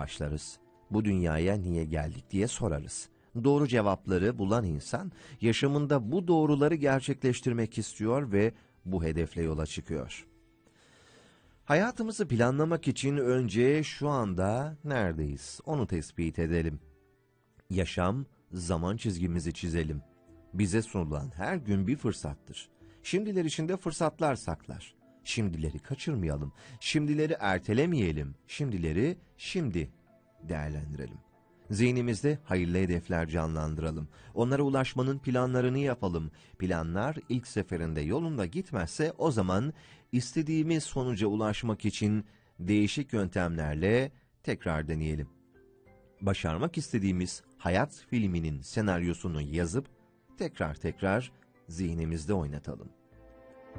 başlarız. Bu dünyaya niye geldik diye sorarız. Doğru cevapları bulan insan, yaşamında bu doğruları gerçekleştirmek istiyor ve bu hedefle yola çıkıyor. Hayatımızı planlamak için önce şu anda neredeyiz? Onu tespit edelim. Yaşam, zaman çizgimizi çizelim. Bize sunulan her gün bir fırsattır. Şimdiler içinde fırsatlar saklar. Şimdileri kaçırmayalım. Şimdileri ertelemeyelim. Şimdileri şimdi değerlendirelim. Zihnimizde hayırlı hedefler canlandıralım. Onlara ulaşmanın planlarını yapalım. Planlar ilk seferinde yolunda gitmezse o zaman istediğimiz sonuca ulaşmak için değişik yöntemlerle tekrar deneyelim. Başarmak istediğimiz hayat filminin senaryosunu yazıp tekrar zihnimizde oynatalım.